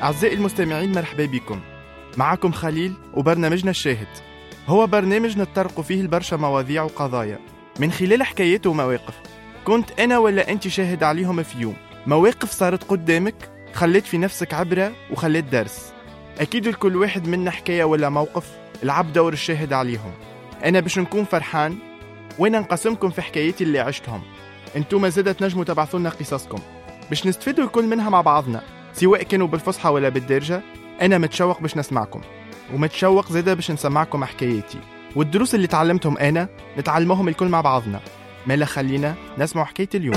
أعزائي المستمعين، مرحبا بكم. معكم خليل وبرنامجنا الشاهد. هو برنامج نتطرق فيه البرشا مواضيع وقضايا من خلال حكايات ومواقف كنت أنا ولا أنت شاهد عليهم في يوم. مواقف صارت قدامك خلت في نفسك عبرة وخلت درس. أكيد لكل واحد منا حكاية ولا موقف لعب دور الشاهد عليهم. أنا باش نكون فرحان وأنا نقسمكم في حكايتي اللي عشتهم. أنتم زادة تنجموا تبعثوا قصصكم باش نستفيدوا الكل منها مع بعضنا، سواء كانوا بالفصحى ولا بالدارجة. أنا متشوق باش نسمعكم، ومتشوق زادة باش نسمعكم حكاياتي والدروس اللي تعلمتهم أنا نتعلمهم الكل مع بعضنا. مالا خلينا نسمع حكاية اليوم.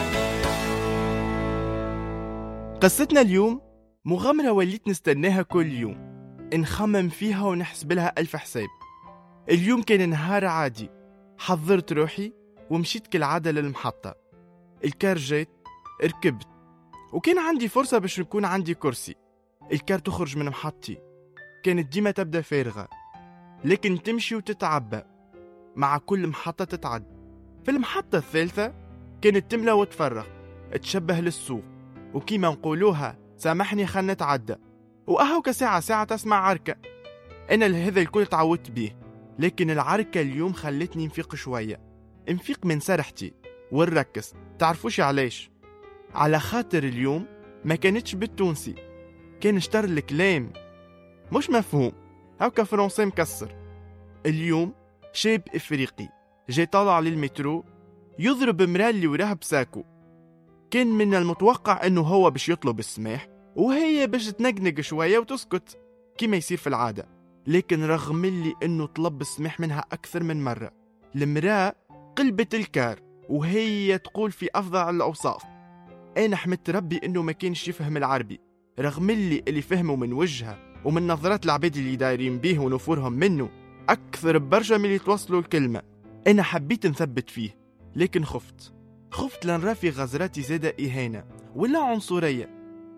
قصتنا اليوم مغامرة وليت نستناها كل يوم، نخمم فيها ونحسب لها ألف حساب. اليوم كان نهار عادي، حضرت روحي ومشيت كالعادة للمحطة. الكار جات، ركبت، وكان عندي فرصة باش يكون عندي كرسي. الكار تخرج من محطتي كانت ديما تبدأ فارغة، لكن تمشي وتتعبى مع كل محطة تتعد. في المحطة الثالثة كانت تملى وتفرغ، تشبه للسوق، وكيما نقولوها سامحني خلنا نتعدى. وأهو كساعة تسمع عركة. أنا لهذا الكل تعودت بيه، لكن العركة اليوم خلتني نفيق شوية، نفيق من سرحتي ونركز. تعرفوش علاش؟ على خاطر اليوم ما كانتش بالتونسي، كان اشتر الكلام مش مفهوم، هاكا فرنسي مكسر. اليوم شاب افريقي جاي طالع للمترو يضرب مراه اللي وراه بساكو. كان من المتوقع انه هو باش يطلب السماح وهي باش تنقنق شوية وتسكت كما يصير في العادة، لكن رغم اللي انه طلب السماح منها اكثر من مرة، المراه قلبت الكار وهي تقول في افضل الاوصاف. انا حمدت ربي انه ما كانش يفهم العربي، رغم اللي فهمه من وجهها ومن نظرات العباد اللي دايرين بيه ونفورهم منه اكثر برشا من اللي توصلوا الكلمة. انا حبيت نثبت فيه، لكن خفت لنرى في غزراتي زادة إهانة ولا عنصرية.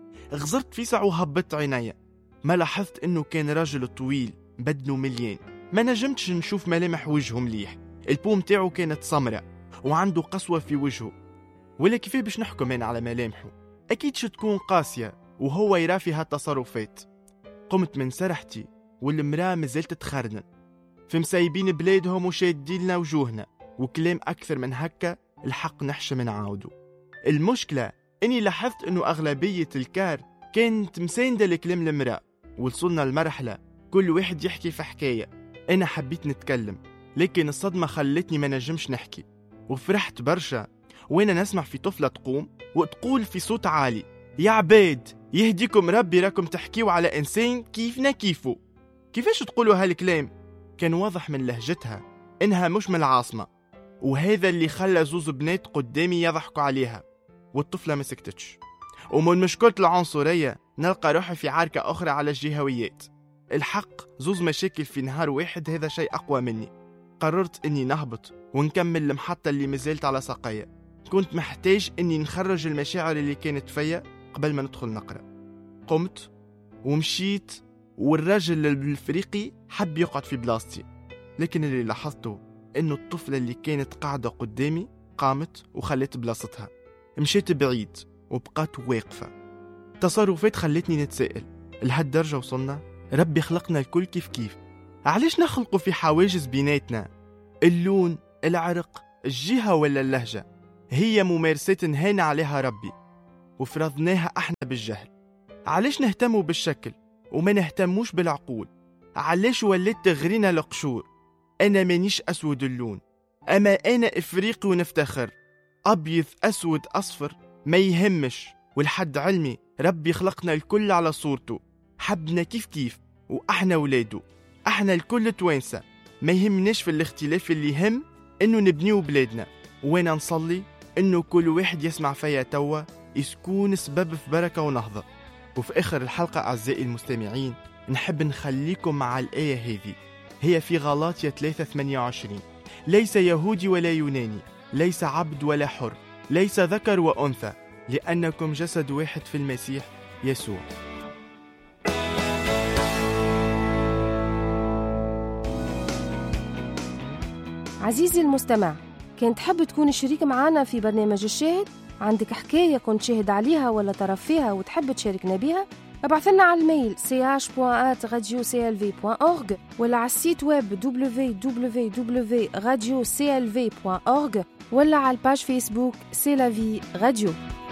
غزرت فيسع وهبت عينيا، ما لاحظت انه كان راجل طويل بدنه مليان، ما نجمتش نشوف ملامح وجهه مليح. البوم تاعه كانت سمراء وعنده قسوة في وجهه، ولا كيفاه باش نحكم أنا على ملامحه؟ أكيد تكون قاسية وهو يرى فيها التصرفات. قمت من سرحتي والمراه مازالت تخرنن في مسايبين بلادهم وشادين وجوهنا وكلام أكثر من هكا الحق نحشم نعاودو. المشكلة إني لاحظت إنه أغلبية الكار كانت مساندة لكلام المراه، وصلنا لمرحلة كل واحد يحكي في حكاية. أنا حبيت نتكلم، لكن الصدمة خلتني ما نجمش نحكي. وفرحت برشا وأنا نسمع في طفلة تقوم وتقول في صوت عالي: يا عباد يهديكم ربي، راكم تحكيوا على إنسان كيفنا كيفو. كيفاش تقولوا هالكلام؟ كان واضح من لهجتها إنها مش من العاصمة، وهذا اللي خلى زوز بنات قدامي يضحكوا عليها، والطفلة ما سكتتش. ومن مشكلة العنصرية نلقى روحي في عركة أخرى على الجهويات. الحق زوز مشاكل في نهار واحد، هذا شيء أقوى مني. قررت إني نهبط ونكمل المحطة اللي مازالت على ساقية. كنت محتاج إني نخرج المشاعر اللي كانت فيا قبل ما ندخل نقرأ. قمت ومشيت، والراجل الافريقي حب يقعد في بلاستي، لكن اللي لاحظته إنه الطفلة اللي كانت قاعدة قدامي قامت وخلت بلاصتها. مشيت بعيد وبقات واقفة. تصرفات خلتني نتسائل، لهالدرجة وصلنا؟ ربي خلقنا الكل كيف علاش نخلقوا في حواجز بيناتنا؟ اللون، العرق، الجهة ولا اللهجة هي ممارسات نهانا عليها ربي وفرضناها احنا بالجهل. علاش نهتموا بالشكل وما نهتموش بالعقول؟ علاش وليت تغرينا القشور؟ انا مانيش اسود اللون، اما انا افريقي ونفتخر. ابيض اسود اصفر ما يهمش، والحد علمي ربي خلقنا الكل على صورته، حبنا كيف واحنا ولاده، احنا الكل توانسة. ما يهمناش في الاختلاف، اللي يهم انه نبنيو بلادنا. وانا نصلي انه كل واحد يسمع فيا توا يكون سبب في بركة ونهضة. وفي اخر الحلقة اعزائي المستمعين نحب نخليكم مع الآية هذه، هي في غلاطية 3:28: ليس يهودي ولا يوناني، ليس عبد ولا حر، ليس ذكر وأنثى، لأنكم جسد واحد في المسيح يسوع. عزيزي المستمع، كنت تحب تكون شريك معنا في برنامج الشاهد؟ عندك حكاية كنت شاهد عليها ولا طرف فيها وتحب تشاركنا بها؟ ابعثلنا على الميل ch.radioclv.org ولا على السيت ويب www.radioclv.org ولا على الباج فيسبوك سي لا في راديو.